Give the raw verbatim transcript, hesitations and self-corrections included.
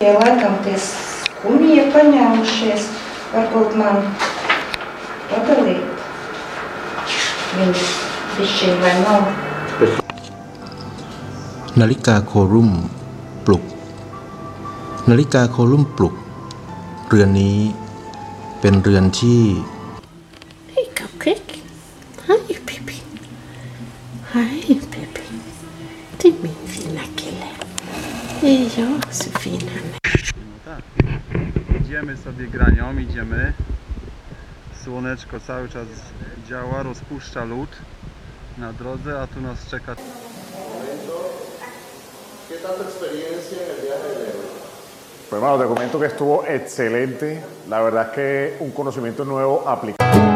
Ja laikam tie skumji paņēmušies, varbūt man padalīt viņus bišķiņ vai nav. นาฬิกาโคลุ่มปลุกนาฬิกาโคลุ่มปลุกเรือนนี้เป็นเรือนที่ Hej Cupcake. Hej Pippi. Hej Pippi. Det är min fina kille. Det är jag så fin han är. No tak. Idziemy sobie granią, idziemy. Słoneczko cały czas działa, rozpuszcza lód na drodze, a tu nas czeka. ¿Qué tal tu experiencia en el viaje de hoy? Pues hermano, te comento que estuvo excelente. La verdad es que un conocimiento nuevo aplicado.